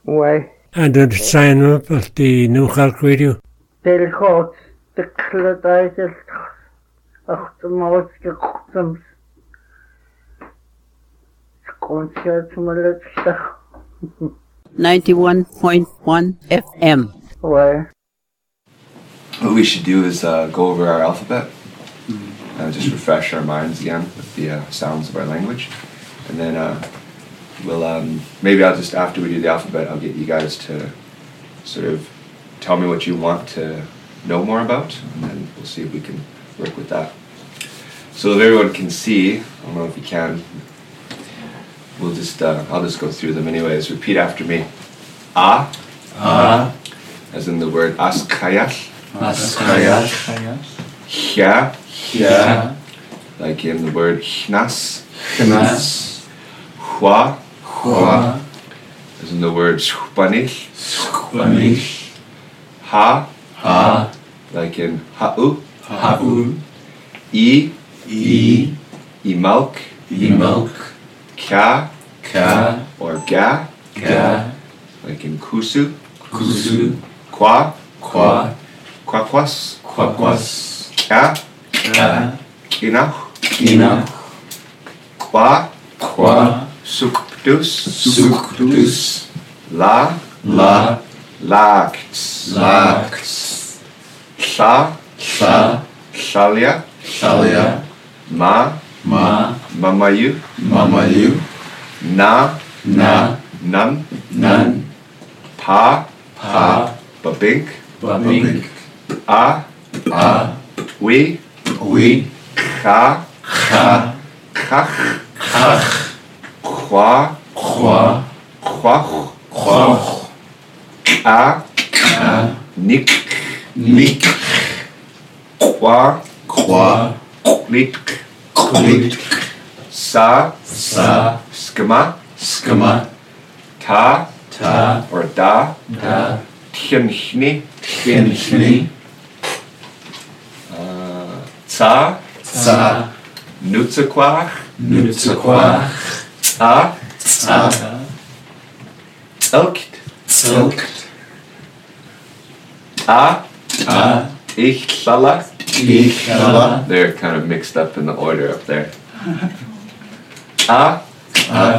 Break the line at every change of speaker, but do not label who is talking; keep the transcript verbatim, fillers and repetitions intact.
Why?
And did sign up at the New Cork Radio?
They'll call the Clydaidd ach the most gekochtums. Concert from
ninety-one point one F M.
Why?
What we should do is uh, go over our alphabet, uh, just refresh our minds again with the uh, sounds of our language, and then uh, we'll um, maybe I'll just after we do the alphabet, I'll get you guys to sort of tell me what you want to know more about, and then we'll see if we can work with that. So if everyone can see, I don't know if you can. We'll just uh, I'll just go through them anyways. Repeat after me. A.
A.
As in the word askayach.
Askayach.
Hya.
Hya.
Like in the word chnas.
Chnas.
Hwa.
Hwa.
As in the word shpanich.
Shpanich.
Ha.
Ha.
Like in ha'u.
Ha'u.
I.
I.
Imalk.
Imalk.
Ka.
Ka.
Or ga.
Ga.
Like in kusu.
Kusu.
Kwa.
Kwa.
Kwakwas.
Kwakwas.
Ka.
Ka.
Kinach.
Kinach.
Kwa.
Kwa.
Sukptus.
Sukptus.
La.
La.
Lakts.
Lakts.
Tha.
Tha.
Thalia.
Thalia.
Ma.
Ma.
Mamayu.
Mamayu.
Na.
Na.
Nan.
Nan.
Pa.
Pa.
Babink.
Babink.
A.
A.
We.
We.
Cha.
Cha.
Chach.
Chach.
Kwa.
Kwa.
Chwach.
Chwach.
A.
A.
Nik.
Nik.
Kwa.
Kwa.
Klik.
Klik.
Sa.
Sa.
Skama.
Skama.
Ta.
Ta.
Or da.
Da.
Tchenchni.
Tchenchni.
Tsa.
Tsa.
Nutzequach.
Nutzequach.
Tsa.
Tsa.
Elkt.
Zilkt.
A.
A.
Ich lala.
Ich lala.
They're kind of mixed up in the order up there. A.
A.